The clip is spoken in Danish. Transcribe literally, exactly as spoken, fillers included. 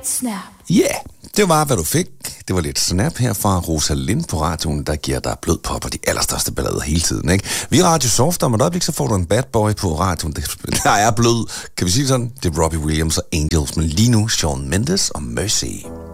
lidt snap. Ja, yeah, det var, hvad du fik. Det var lidt snap her fra Rosalind på radioen, der giver dig blød pop og de allerstørste ballader hele tiden, ikke? Vi er Radio Soft, og om et øjeblik, så får du en bad boy på radioen. Der er blød, kan vi sige sådan? Det er Robbie Williams og Angels, men lige nu Shawn Mendes og Mercy.